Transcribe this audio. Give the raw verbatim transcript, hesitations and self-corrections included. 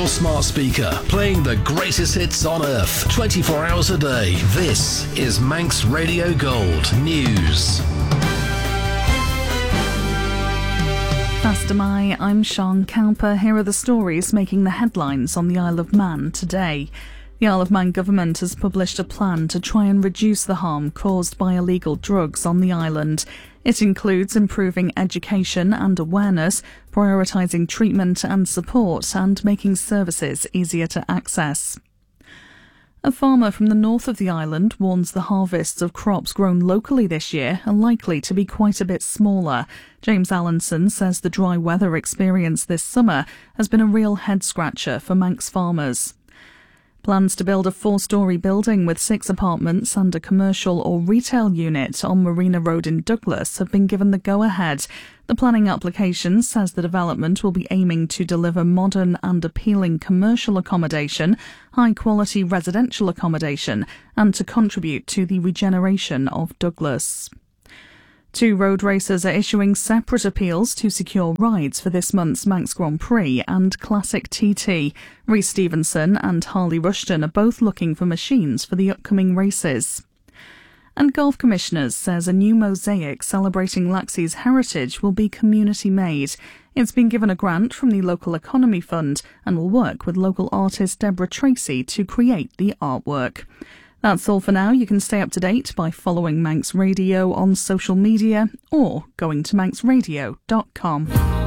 your smart speaker, playing the greatest hits on earth, twenty-four hours a day. This is Manx Radio Gold News. Faster Mai, I'm Sean Cowper. Here are the stories making the headlines on the Isle of Man today. The Isle of Man government has published a plan to try and reduce the harm caused by illegal drugs on the island. It includes improving education and awareness, prioritising treatment and support, and making services easier to access. A farmer from the north of the island warns the harvests of crops grown locally this year are likely to be quite a bit smaller. James Allenson says the dry weather experienced this summer has been a real head-scratcher for Manx farmers. Plans to build a four-storey building with six apartments and a commercial or retail unit on Marina Road in Douglas have been given the go-ahead. The planning application says the development will be aiming to deliver modern and appealing commercial accommodation, high-quality residential accommodation, and to contribute to the regeneration of Douglas. Two road racers are issuing separate appeals to secure rides for this month's Manx Grand Prix and Classic T T. Rhys Stevenson and Harley Rushton are both looking for machines for the upcoming races. And Golf Commissioners says a new mosaic celebrating Laxey's heritage will be community-made. It's been given a grant from the Local Economy Fund and will work with local artist Deborah Tracy to create the artwork. That's all for now. You can stay up to date by following Manx Radio on social media or going to manx radio dot com.